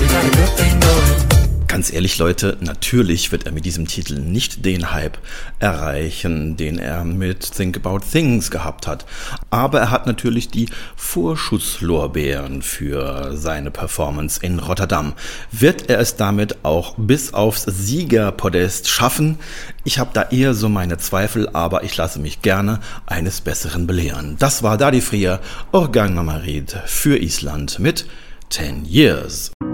Ganz ehrlich, Leute, natürlich wird er mit diesem Titel nicht den Hype erreichen, den er mit Think About Things gehabt hat. Aber er hat natürlich die Vorschusslorbeeren für seine Performance in Rotterdam. Wird er es damit auch bis aufs Siegerpodest schaffen? Ich habe da eher so meine Zweifel, aber ich lasse mich gerne eines Besseren belehren. Das war Daði Freyr, Organ Mamarit für Island mit 10 Years.